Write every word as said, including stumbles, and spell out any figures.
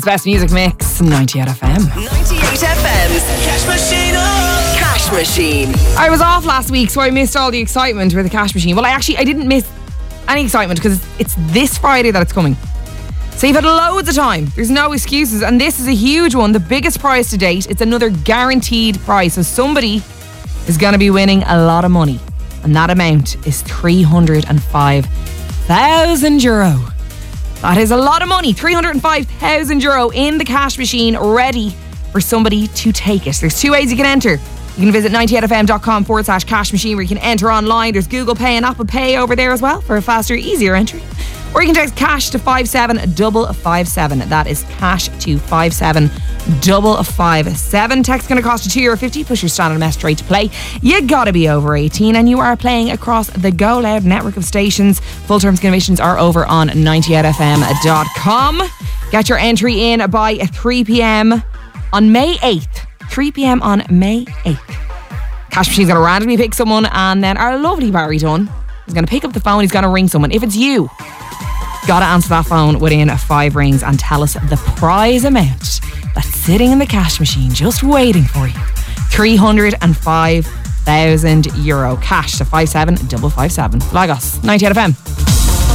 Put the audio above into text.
It's Best Music Mix, ninety-eight F M. ninety-eight F M's Cash Machine. Oh! Cash Machine. I was off last week, so I missed all the excitement with the Cash Machine. Well, I actually, I didn't miss any excitement because it's this Friday that it's coming. So you've had loads of time. There's no excuses. And this is a huge one, the biggest prize to date. It's another guaranteed prize. So somebody is going to be winning a lot of money. And that amount is three hundred five thousand euro. That is a lot of money. three hundred five thousand euro in the Cash Machine, ready for somebody to take it. There's two ways you can enter. You can visit ninety-eight fm.com forward slash cash machine where you can enter online. There's Google Pay and Apple Pay over there as well for a faster, easier entry. Or you can text cash to five seven five five seven. That is cash to five seven five five seven. Text going to cost you two euro fifty plus your standard message rate to play. You got to be over eighteen and you are playing across the Go Loud network of stations. Full terms and conditions are over on ninety-eight f m dot com. Get your entry in by three p.m. on May eighth. three p.m. on May eighth. Cash Machine's going to randomly pick someone, and then our lovely Barry Dunn is going to pick up the phone. He's going to ring someone. If it's you, gotta answer that phone within five rings and tell us the prize amount that's sitting in the Cash Machine just waiting for you. three hundred five thousand euro cash to five seven five five seven. Lagos, ninety-eight F M.